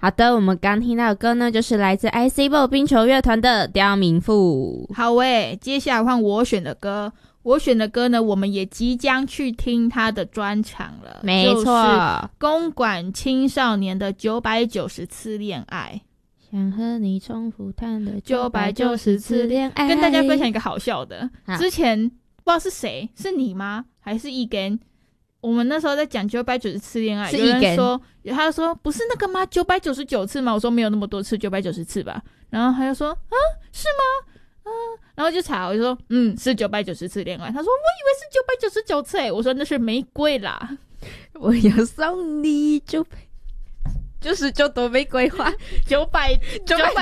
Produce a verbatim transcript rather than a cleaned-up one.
好的，我们刚听到的歌呢，就是来自 I C B O 冰球乐团的《刁民妇》。 好诶，接下来换我选的歌。我选的歌呢，我们也即将去听他的专场了。 没错， 就是公馆青少年的九百九十次恋爱。 想和你重复谈的九百九十次恋爱。 跟大家分享一个好笑的， 啊、 之前不知道是谁，是你吗？还是一根？我们那时候在讲九百九十次恋爱，有人说，他说不是那个吗？九百九十九次吗？我说没有那么多次，九百九十次吧。然后他就说啊，是吗？啊，然后就查，我就说嗯，是九百九十次恋爱。他说我以为是九百九十九次诶，我说那是玫瑰啦。 我要送你九百九十九朵玫瑰花， 九百九百。